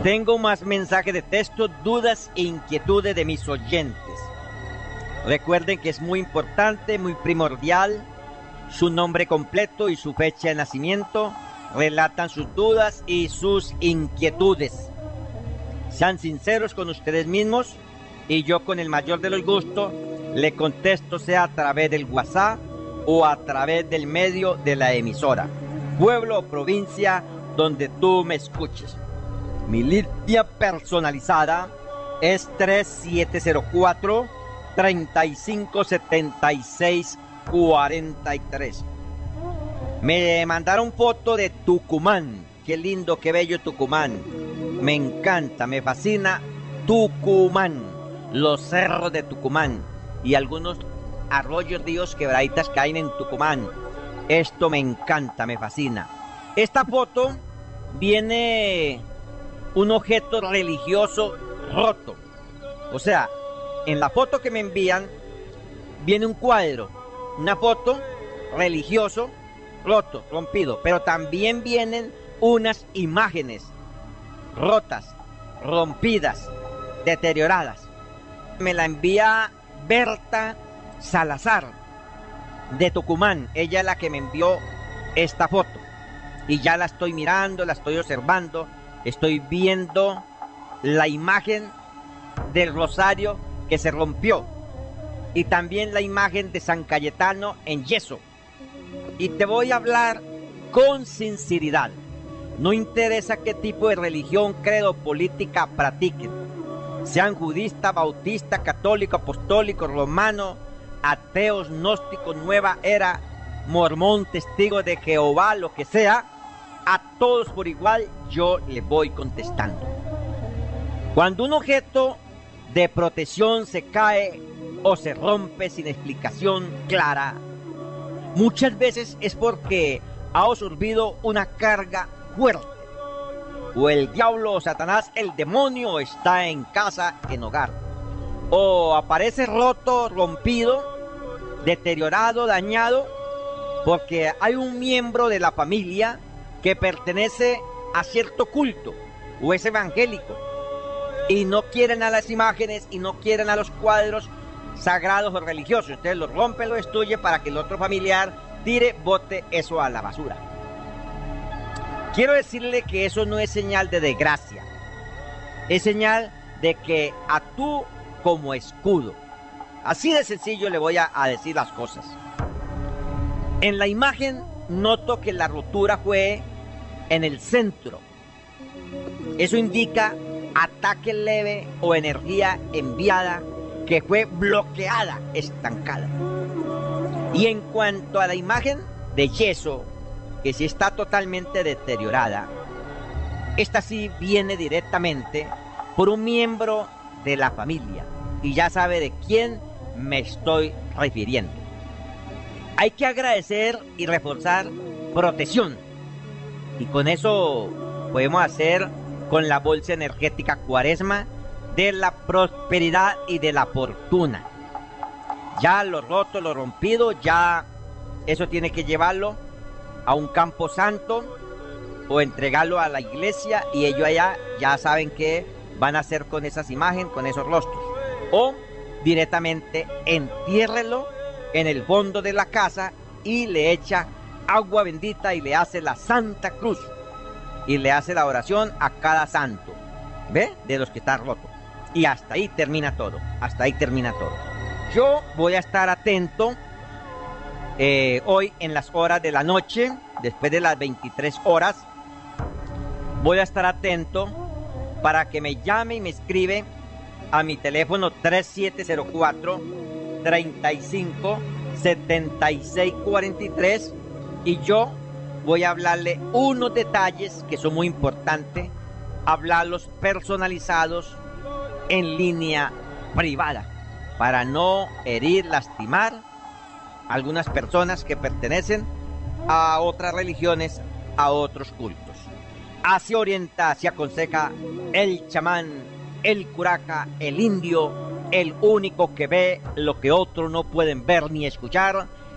Tengo más mensajes de texto, dudas e inquietudes de mis oyentes. Recuerden que es muy importante, muy primordial, su nombre completo y su fecha de nacimiento. Relatan sus dudas y sus inquietudes. Sean sinceros con ustedes mismos y yo con el mayor de los gustos le contesto, sea a través del WhatsApp o a través del medio de la emisora, pueblo o provincia donde tú me escuches. Mi línea personalizada es 3704-3576-43. Me mandaron foto de Tucumán. Qué lindo, qué bello Tucumán. Me encanta, me fascina Tucumán. Los cerros de Tucumán y algunos arroyos, ríos, quebraditas que hay en Tucumán. Esto me encanta, me fascina. Esta foto viene un objeto religioso roto. O sea, en la foto que me envían viene un cuadro, una foto religioso roto, rompido, pero también vienen unas imágenes rotas, rompidas, deterioradas. Me la envía Berta Salazar de Tucumán. Ella es la que me envió esta foto y ya la estoy mirando, la estoy observando. Estoy viendo la imagen del rosario que se rompió y también la imagen de San Cayetano en yeso. Y te voy a hablar con sinceridad. No interesa qué tipo de religión, credo, política practiquen. Sean budistas, bautistas, católicos, apostólicos, romanos, ateos, gnósticos, nueva era, mormón, testigos de Jehová, lo que sea. A todos por igual yo les voy contestando. Cuando un objeto de protección se cae o se rompe sin explicación clara, muchas veces es porque ha absorbido una carga fuerte. O el diablo o Satanás, el demonio, está en casa, en hogar. O aparece roto, rompido, deteriorado, dañado, porque hay un miembro de la familia que pertenece a cierto culto o es evangélico y no quieren a las imágenes y no quieren a los cuadros sagrados o religiosos. Entonces los rompen, los destruyen para que el otro familiar tire, bote eso a la basura. Quiero decirle que eso no es señal de desgracia, es señal de que actúo como escudo. Así de sencillo le voy a decir las cosas. En la imagen noto que la rotura fue en el centro. Eso indica ataque leve o energía enviada que fue bloqueada, estancada. Y en cuanto a la imagen de yeso, que sí está totalmente deteriorada, esta sí viene directamente por un miembro de la familia y ya sabe de quién me estoy refiriendo. Hay que agradecer y reforzar protección. Y con eso podemos hacer con la bolsa energética Cuaresma de la prosperidad y de la fortuna. Ya lo roto, lo rompido, ya eso tiene que llevarlo a un campo santo o entregarlo a la iglesia y ellos allá ya saben qué van a hacer con esas imágenes, con esos rostros. O directamente entiérrelo en el fondo de la casa y le echa agua bendita y le hace la Santa Cruz y le hace la oración a cada santo, ¿ve? De los que están rotos. Y hasta ahí termina todo, hasta ahí termina todo. Yo voy a estar atento hoy en las horas de la noche, después de las 23 horas, voy a estar atento para que me llame y me escribe a mi teléfono 3704-357643 y yo voy a hablarle unos detalles que son muy importantes, hablarlos personalizados en línea privada para no herir, lastimar a algunas personas que pertenecen a otras religiones, a otros cultos. Así orienta, así aconseja el chamán, el curaca, el indio, el único que ve lo que otros no pueden ver ni escuchar,